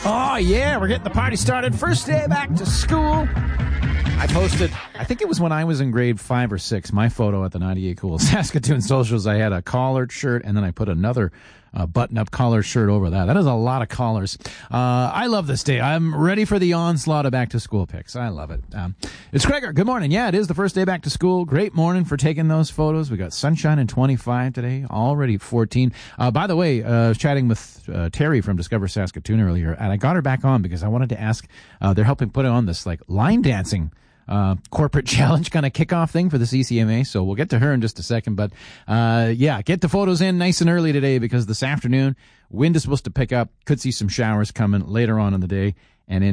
Oh, yeah, we're getting the party started. First day back to school. I posted, I think it was when I was in grade 5 or 6, my photo at the 98 Cool Saskatoon socials. I had a collared shirt, and then I put another button-up collared shirt over that. That is a lot of collars. I love this day. I'm ready for the onslaught of back-to-school pics. I love it. It's Gregor. Good morning. Yeah, it is the first day back to school. Great morning for taking those photos. We got sunshine and 25 today, already 14. By the way, I was chatting with Terry from Discover Saskatoon earlier, and I got her back on because I wanted to ask, they're helping put on this like line dancing corporate challenge kind of kickoff thing for the CCMA. So we'll get to her in just a second. But yeah, get the photos in nice and early today because this afternoon, wind is supposed to pick up. Could see some showers coming later on in the day and in